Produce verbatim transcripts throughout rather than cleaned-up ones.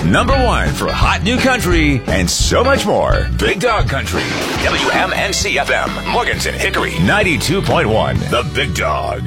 Number one for hot new country and so much more. Big Dog Country. W M N C F M. Morganton Hickory. ninety-two point one. The Big Dog.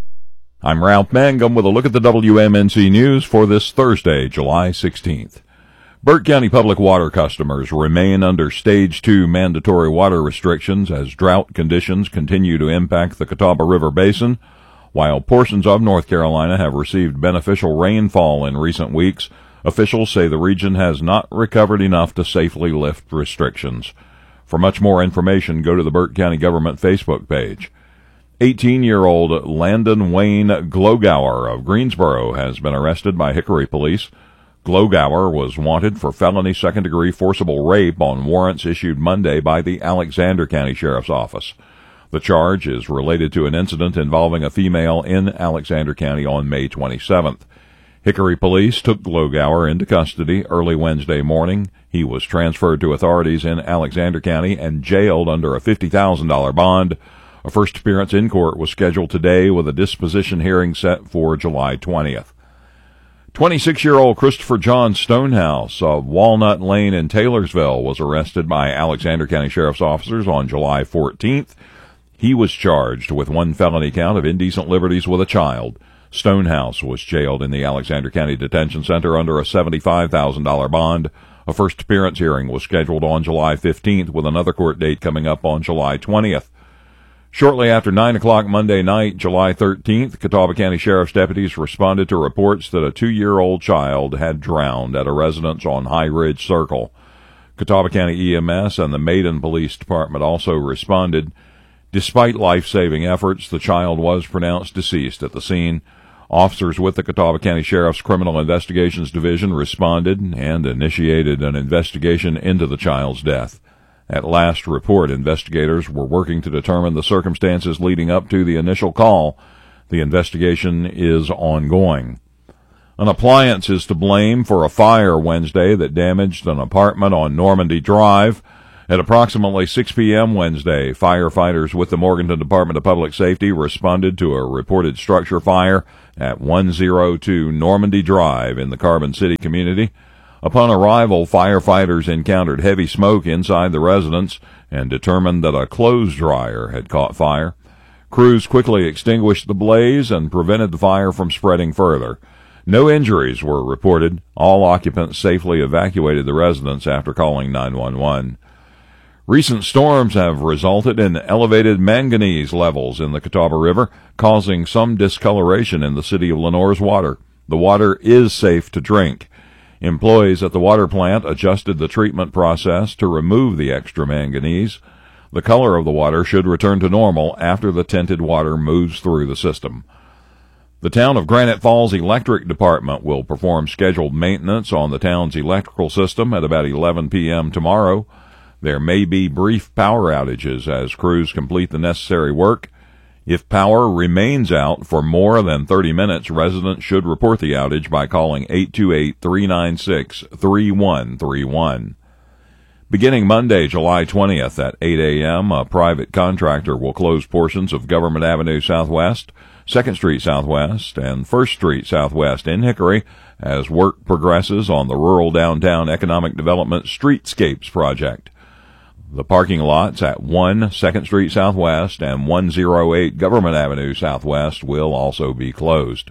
I'm Ralph Mangum with a look at the W M N C News for this Thursday, July sixteenth. Burt County Public Water customers remain under Stage two mandatory water restrictions as drought conditions continue to impact the Catawba River Basin. While portions of North Carolina have received beneficial rainfall in recent weeks, officials say the region has not recovered enough to safely lift restrictions. For much more information, go to the Burt County Government Facebook page. eighteen-year-old Landon Wayne Glogower of Greensboro has been arrested by Hickory police. Glogower was wanted for felony second-degree forcible rape on warrants issued Monday by the Alexander County Sheriff's Office. The charge is related to an incident involving a female in Alexander County on May twenty-seventh. Hickory police took Glogower into custody early Wednesday morning. He was transferred to authorities in Alexander County and jailed under a fifty thousand dollars bond. A first appearance in court was scheduled today with a disposition hearing set for July twentieth. twenty-six-year-old Christopher John Stonehouse of Walnut Lane in Taylorsville was arrested by Alexander County Sheriff's officers on July fourteenth. He was charged with one felony count of indecent liberties with a child. Stonehouse was jailed in the Alexander County Detention Center under a seventy-five thousand dollars bond. A first appearance hearing was scheduled on July fifteenth with another court date coming up on July twentieth. Shortly after nine o'clock Monday night, July thirteenth, Catawba County Sheriff's deputies responded to reports that a two-year-old child had drowned at a residence on High Ridge Circle. Catawba County E M S and the Maiden Police Department also responded. Despite life-saving efforts, the child was pronounced deceased at the scene. Officers with the Catawba County Sheriff's Criminal Investigations Division responded and initiated an investigation into the child's death. At last report, investigators were working to determine the circumstances leading up to the initial call. The investigation is ongoing. An appliance is to blame for a fire Wednesday that damaged an apartment on Normandy Drive. At approximately six p.m. Wednesday, firefighters with the Morganton Department of Public Safety responded to a reported structure fire at one oh two Normandy Drive in the Carbon City community. Upon arrival, firefighters encountered heavy smoke inside the residence and determined that a clothes dryer had caught fire. Crews quickly extinguished the blaze and prevented the fire from spreading further. No injuries were reported. All occupants safely evacuated the residence after calling nine one one. Recent storms have resulted in elevated manganese levels in the Catawba River, causing some discoloration in the city of Lenore's water. The water is safe to drink. Employees at the water plant adjusted the treatment process to remove the extra manganese. The color of the water should return to normal after the tinted water moves through the system. The town of Granite Falls Electric Department will perform scheduled maintenance on the town's electrical system at about eleven p.m. tomorrow. There may be brief power outages as crews complete the necessary work. If power remains out for more than thirty minutes, residents should report the outage by calling eight two eight, three nine six, three one three one. Beginning Monday, July twentieth at eight a.m., a private contractor will close portions of Government Avenue Southwest, second Street Southwest, and first Street Southwest in Hickory as work progresses on the Rural Downtown Economic Development Streetscapes project. The parking lots at one second Street Southwest and one oh eight Government Avenue Southwest will also be closed.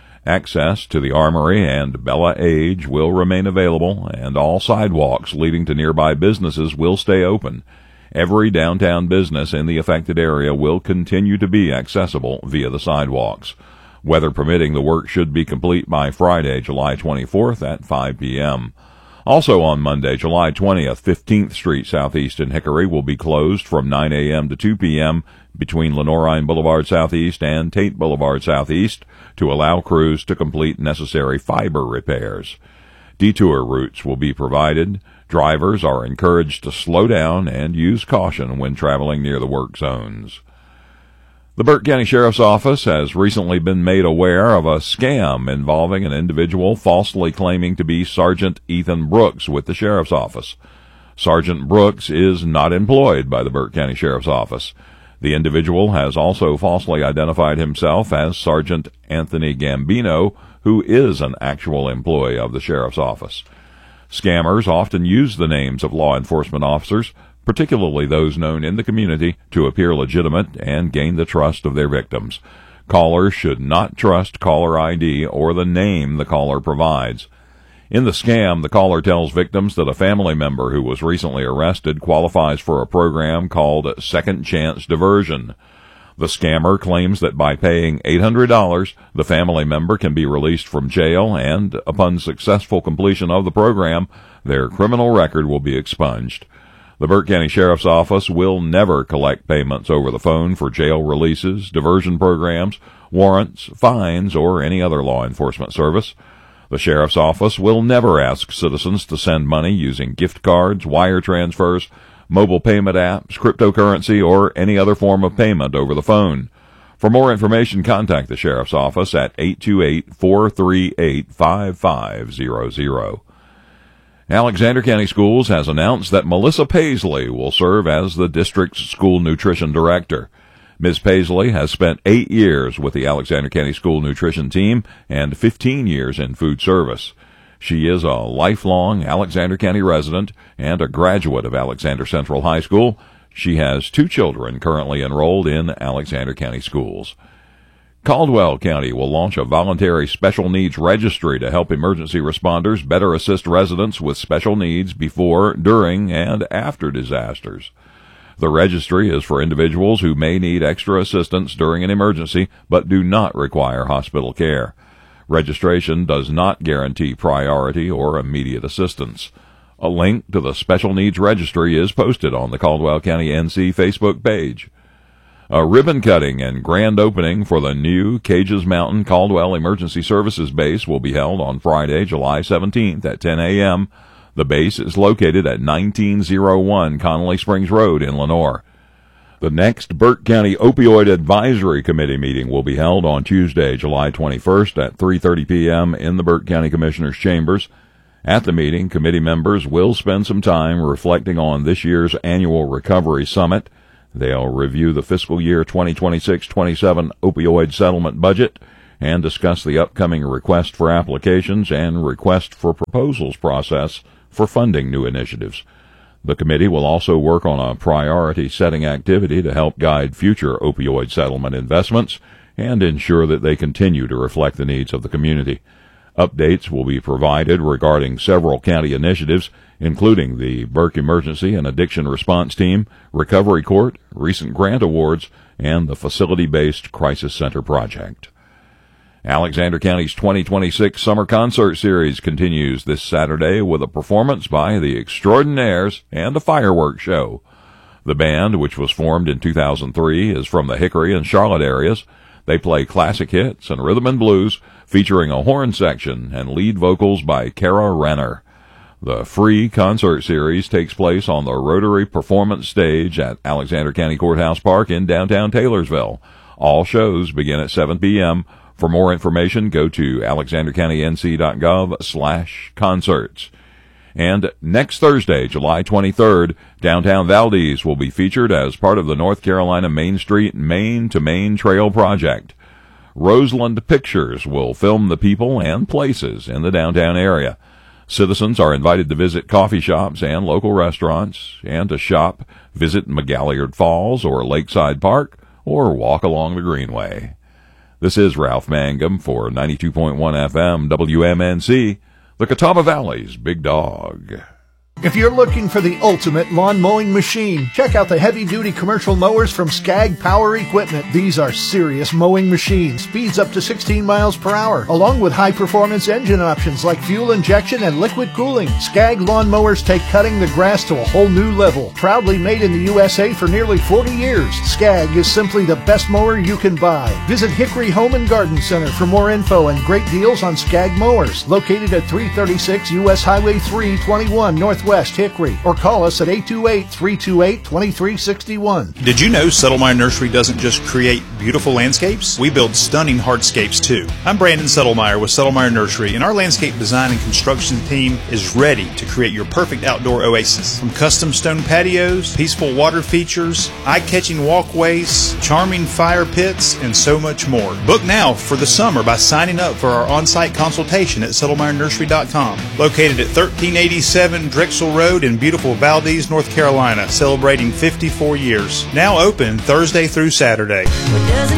Access to the Armory and Bella Age will remain available, and all sidewalks leading to nearby businesses will stay open. Every downtown business in the affected area will continue to be accessible via the sidewalks. Weather permitting, the work should be complete by Friday, July twenty-fourth at five p.m. Also on Monday, July twentieth, fifteenth Street Southeast in Hickory will be closed from nine a.m. to two p.m. between Lenorine Boulevard Southeast and Tate Boulevard Southeast to allow crews to complete necessary fiber repairs. Detour routes will be provided. Drivers are encouraged to slow down and use caution when traveling near the work zones. The Burt County Sheriff's Office has recently been made aware of a scam involving an individual falsely claiming to be Sergeant Ethan Brooks with the Sheriff's Office. Sergeant Brooks is not employed by the Burt County Sheriff's Office. The individual has also falsely identified himself as Sergeant Anthony Gambino, who is an actual employee of the Sheriff's Office. Scammers often use the names of law enforcement officers, particularly those known in the community, to appear legitimate and gain the trust of their victims. Callers should not trust caller I D or the name the caller provides. In the scam, the caller tells victims that a family member who was recently arrested qualifies for a program called Second Chance Diversion. The scammer claims that by paying eight hundred dollars, the family member can be released from jail and, upon successful completion of the program, their criminal record will be expunged. The Burke County Sheriff's Office will never collect payments over the phone for jail releases, diversion programs, warrants, fines, or any other law enforcement service. The Sheriff's Office will never ask citizens to send money using gift cards, wire transfers, mobile payment apps, cryptocurrency, or any other form of payment over the phone. For more information, contact the Sheriff's Office at eight two eight, four three eight, five five zero zero. Alexander County Schools has announced that Melissa Paisley will serve as the district's school nutrition director. Miz Paisley has spent eight years with the Alexander County School Nutrition Team and fifteen years in food service. She is a lifelong Alexander County resident and a graduate of Alexander Central High School. She has two children currently enrolled in Alexander County Schools. Caldwell County will launch a voluntary special needs registry to help emergency responders better assist residents with special needs before, during, and after disasters. The registry is for individuals who may need extra assistance during an emergency but do not require hospital care. Registration does not guarantee priority or immediate assistance. A link to the Special Needs Registry is posted on the Caldwell County N C Facebook page. A ribbon cutting and grand opening for the new Cages Mountain Caldwell Emergency Services Base will be held on Friday, July seventeenth at ten a.m. The base is located at nineteen oh one Connolly Springs Road in Lenoir. The next Burke County Opioid Advisory Committee meeting will be held on Tuesday, July twenty-first at three thirty p.m. in the Burke County Commissioners' Chambers. At the meeting, committee members will spend some time reflecting on this year's annual Recovery Summit. They'll review the fiscal year twenty twenty-six twenty-seven opioid settlement budget and discuss the upcoming request for applications and request for proposals process for funding new initiatives. The committee will also work on a priority-setting activity to help guide future opioid settlement investments and ensure that they continue to reflect the needs of the community. Updates will be provided regarding several county initiatives, including the Burke Emergency and Addiction Response Team, Recovery Court, recent grant awards, and the Facility-Based Crisis Center project. Alexander County's twenty twenty-six Summer Concert Series continues this Saturday with a performance by the Extraordinaires and a fireworks show. The band, which was formed in two thousand three, is from the Hickory and Charlotte areas. They play classic hits and rhythm and blues, featuring a horn section and lead vocals by Kara Renner. The free concert series takes place on the Rotary Performance Stage at Alexander County Courthouse Park in downtown Taylorsville. All shows begin at seven p.m. For more information, go to alexander county n c dot gov slash concerts. And next Thursday, July twenty-third, downtown Valdez will be featured as part of the North Carolina Main Street Main to Main Trail project. Roseland Pictures will film the people and places in the downtown area. Citizens are invited to visit coffee shops and local restaurants, and to shop, visit McGalliard Falls or Lakeside Park, or walk along the Greenway. This is Ralph Mangum for ninety-two point one F M W M N C, the Catawba Valley's Big Dog. If you're looking for the ultimate lawn mowing machine, check out the heavy-duty commercial mowers from Skag Power Equipment. These are serious mowing machines, speeds up to sixteen miles per hour, along with high-performance engine options like fuel injection and liquid cooling. Skag lawn mowers take cutting the grass to a whole new level. Proudly made in the U S A for nearly forty years, Skag is simply the best mower you can buy. Visit Hickory Home and Garden Center for more info and great deals on Skag mowers, located at three thirty-six U S Highway three twenty-one, North Northwest Hickory, or call us at eight two eight, three two eight, two three six one. Did you know Settlemyre Nursery doesn't just create beautiful landscapes? We build stunning hardscapes too. I'm Brandon Settlemyre with Settlemyre Nursery, and our landscape design and construction team is ready to create your perfect outdoor oasis. From custom stone patios, peaceful water features, eye-catching walkways, charming fire pits, and so much more. Book now for the summer by signing up for our on-site consultation at settlemyre nursery dot com. Located at thirteen eighty-seven Drexel Road in beautiful Valdez, North Carolina, celebrating fifty-four years. Now open Thursday through Saturday.